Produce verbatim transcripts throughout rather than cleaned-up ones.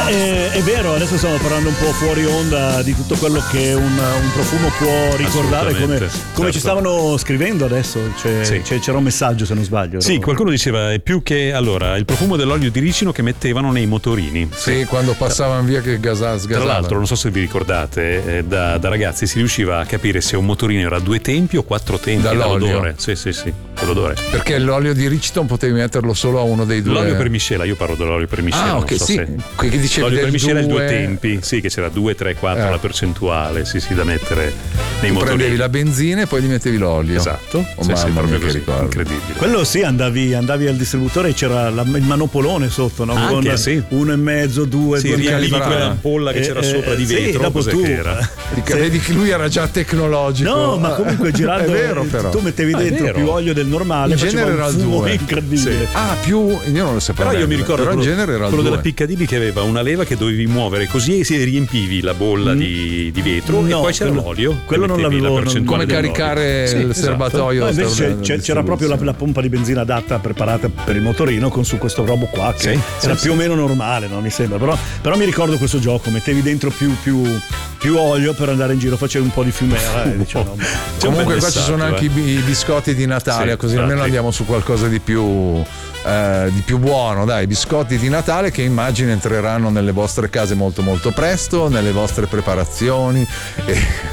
è, è vero, adesso stiamo parlando un po' fuori onda di tutto quello che un, un profumo può ricordare, come, come certo. ci stavano scrivendo adesso, c'è, Sì. c'è, c'era un messaggio se non sbaglio. Sì, qualcuno diceva è più che allora il profumo dell'olio di ricino che mettevano nei motorini. Sì, quando passavano via che gasavano. Tra l'altro, non so se vi ricordate, eh, da, da ragazzi si riusciva a capire se un motorino era due tempi o quattro tempi Dall'olio. dall'odore. Sì, sì, sì, dall'odore. Perché l'olio di Ricciton potevi metterlo solo a uno dei due. L'olio per miscela, io parlo dell'olio per miscela. Ah, non ok, so sì. se... Che dicevi L'olio per del miscela è due... due tempi, sì, che c'era due, tre, quattro Eh. la percentuale, sì, sì, da mettere nei Tu motorini. prendevi la benzina e poi gli mettevi l'olio. Esatto, Oh, sì, sì, mamma proprio mia, che così, ricordo. incredibile. Quello sì, andavi, andavi al distributore e c'era la- il manopolone sotto, no? Anche, Con sì. uno e mezzo, due, Sì, due riempivi calibrati. quell'ampolla che c'era sopra di sì, vetro, dopo cos'è tu. che era? Perché vedi che lui era già tecnologico. No, ma comunque Giraldo, è vero, però. tu mettevi Ah, è dentro vero. più olio del normale, In faceva genere un era il fumo due. incredibile. Sì. Ah, più io non lo sapevo. Però io mi ricordo però in quello, genere era il quello due. della Piccadilly che aveva una leva che dovevi muovere così e si riempivi la bolla Mm. di, di vetro No, e poi c'era quello- l'olio. quello e non mettevi l'avevo- la non- percentuale Come dell'olio. caricare Sì, il esatto. serbatoio. No, invece stavo- c'è- c'è- c'era proprio la, la pompa di benzina adatta, preparata per il motorino, con su questo robo qua che Sì, era sì, più o meno normale, no? Mi sembra. Però, però mi ricordo questo gioco, mettevi dentro più, più, più olio per andare in giro, facevi un po' di fumera e dicevo, no, C'è un Comunque bel qua ci sono messaggio, anche eh. i bi- i biscotti di Natale, Sì, così infatti. almeno andiamo su qualcosa di più, eh, di più buono. Dai, biscotti di Natale che immagino entreranno nelle vostre case molto molto presto, nelle vostre preparazioni. E...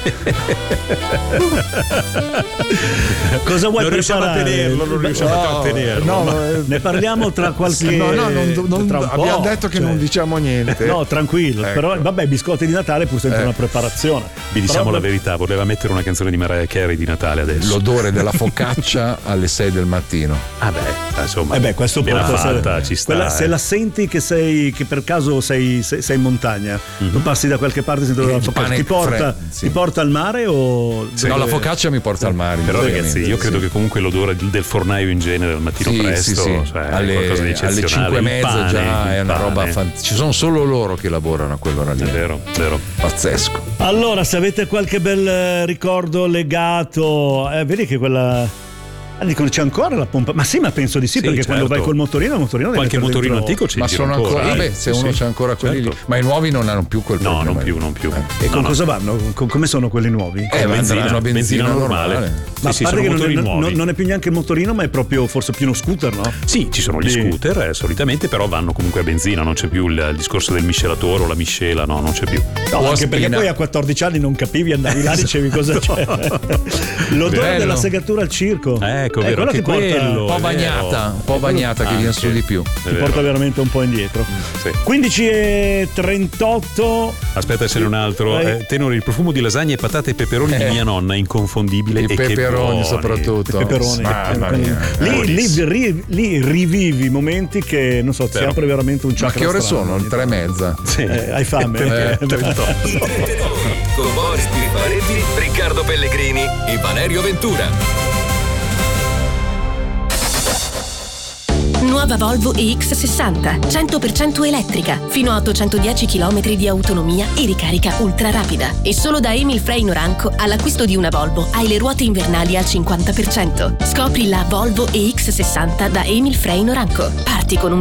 cosa vuoi Non riusciamo a preparare? tenerlo, non riusciamo a No, trattenerlo. no, ma- eh, Ne parliamo tra qualche no, no, non, non- tra un po', abbiamo detto che cioè. non diciamo niente. No, tranquillo, Ecco. però vabbè, biscotti di Natale pur sempre Eh. una preparazione. Vi diciamo Però- la verità, voleva mettere una canzone di Mariah Carey di Natale adesso. L'odore della focaccia alle sei del mattino. Ah beh, insomma. Eh beh, questo ben porta fatta, se, ci sta. quella- se eh. la senti che sei che per caso sei, sei, sei in montagna, non passi da qualche parte senti Il la focaccia, pane ti porta, fre- sì. ti porta al mare o No, la focaccia mi porta al mare. Però indubbiamente, ragazzi, io credo sì. che comunque l'odore del fornaio in genere al mattino Sì, presto, sì, sì. cioè, è alle, qualcosa di alle eccezionale. cinque e Il mezza pane, già è il una pane. roba fan- ci sono solo loro che lavorano a quell'ora lì. È vero, vero. Pazzesco. Allora, se avete qualche bel eh, ricordo legato, eh, vedi che quella. Ah, dicono c'è ancora la pompa? Ma sì, ma penso di sì, Sì, perché certo. quando vai col motorino, il motorino deve Qualche mettere motorino dentro- antico c'è Ma in giro sono ancora, eh. vabbè, se Sì, uno sì. c'ha ancora quelli Certo. lì, ma i nuovi non hanno più quel No, problema. non più, non più. E con No, no. cosa vanno? Con- come sono quelli nuovi? Eh, ma benzina, andranno a benzina, benzina normale. normale. Ma Sì, sì, a parte sono che non, motori non- nuovi. non è più neanche il motorino, ma è proprio forse più uno scooter, no? Sì, ci sono gli Sì. scooter eh, solitamente, però vanno comunque a benzina, non c'è più il, il discorso del miscelatore o la miscela, no, non c'è più. No, O anche a perché spina. poi a quattordici anni non capivi, andavi là, dicevi cosa c'è. L'odore Bello. della segatura al circo. Ecco, Eh, vero, quello anche ti porta, quello. Un po' è vero. bagnata, un po' bagnata che viene Anche. su di più. È ti vero. porta veramente un po' indietro. Sì. quindici e trentotto. Aspetta, ce n'è un altro. Vai. Eh, tenore, il profumo di lasagne, patate e peperoni Eh. di mia nonna, inconfondibile. I e che peperoni buoni. soprattutto. Peperoni. Mamma mia. Lì, lì, buonissimo. ri- lì rivivi momenti che non so, ti Vero. apre veramente un Ma chakra che ore strano. sono? Le tre e mezza. Sì. Eh, hai fame? Eh, trentotto. Con Boris Pifaretti, Riccardo Pellegrini e Valerio Ventura. Nuova Volvo E X sessanta, cento per cento elettrica, fino a ottocentodieci chilometri di autonomia e ricarica ultra rapida. E solo da Emil Frey Noranco, all'acquisto di una Volvo, hai le ruote invernali al cinquanta per cento. Scopri la Volvo E X sessanta da Emil Frey Noranco. Parti con un